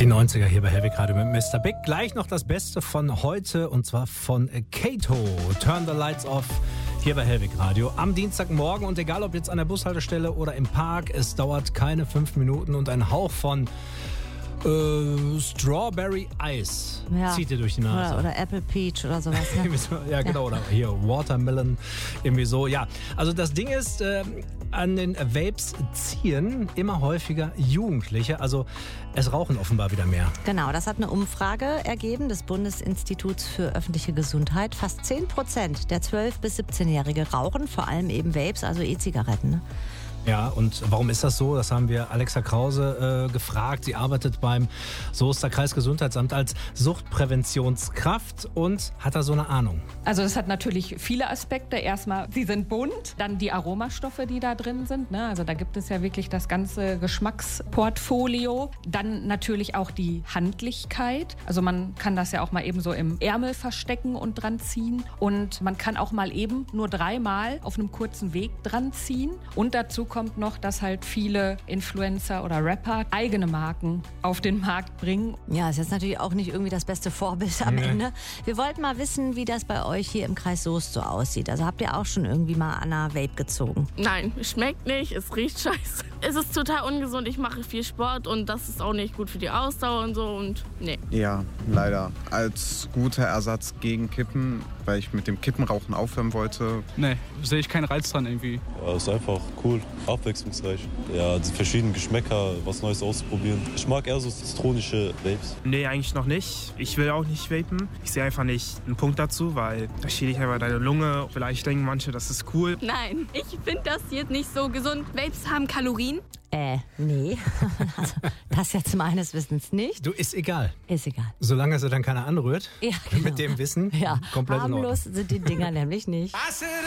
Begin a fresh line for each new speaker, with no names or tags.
Die 90er hier bei Helwig Radio mit Mr. Big. Gleich noch das Beste von heute und zwar von Kato. Turn the Lights Off hier bei Helwig Radio am Dienstagmorgen. Und egal ob jetzt an der Bushaltestelle oder im Park, es dauert keine 5 Minuten und ein Hauch von Strawberry Ice zieht dir durch die Nase.
Oder Apple Peach oder sowas. Ne?
Ja, genau. Oder hier Watermelon. Irgendwie so. Ja, also das Ding ist, an den Vapes ziehen immer häufiger Jugendliche. Also es rauchen offenbar wieder mehr.
Genau, das hat eine Umfrage ergeben des Bundesinstituts für öffentliche Gesundheit. Fast 10% der 12- bis 17-Jährige rauchen, vor allem eben Vapes, also E-Zigaretten. Ne?
Ja, und warum ist das so? Das haben wir Alexa Krause gefragt. Sie arbeitet beim Soester Kreisgesundheitsamt als Suchtpräventionskraft und hat da so eine Ahnung.
Also das hat natürlich viele Aspekte. Erstmal, sie sind bunt, dann die Aromastoffe, die da drin sind. Ne? Also da gibt es ja wirklich das ganze Geschmacksportfolio. Dann natürlich auch die Handlichkeit. Also man kann das ja auch mal eben so im Ärmel verstecken und dran ziehen. Und man kann auch mal eben nur 3-mal auf einem kurzen Weg dran ziehen. Und dazu kommt noch, dass halt viele Influencer oder Rapper eigene Marken auf den Markt bringen.
Ja, ist jetzt natürlich auch nicht irgendwie das beste Vorbild am Ende. Wir wollten mal wissen, wie das bei euch hier im Kreis Soest so aussieht. Also habt ihr auch schon irgendwie mal an einer Vape gezogen?
Nein, schmeckt nicht, es riecht scheiße. Es ist total ungesund, ich mache viel Sport und das ist auch nicht gut für die Ausdauer und so und nee.
Ja, leider. Als guter Ersatz gegen Kippen, weil ich mit dem Kippenrauchen aufhören wollte.
Nee, sehe ich keinen Reiz dran irgendwie.
Ja, ist einfach cool, abwechslungsreich. Ja, die verschiedenen Geschmäcker, was Neues auszuprobieren. Ich mag eher so zitronische Vapes.
Nee, eigentlich noch nicht. Ich will auch nicht vapen. Ich sehe einfach nicht einen Punkt dazu, weil da schädigt einfach deine Lunge. Vielleicht denken manche, das ist cool.
Nein, ich finde das jetzt nicht so gesund. Vapes haben Kalorien.
Nee. Also, das jetzt meines Wissens nicht.
Du, ist egal.
Ist egal.
Solange sie dann keiner anrührt.
Ja, genau.
Mit dem Wissen.
Ja,
komplett in Ordnung.
harmlos sind die Dinger nämlich nicht.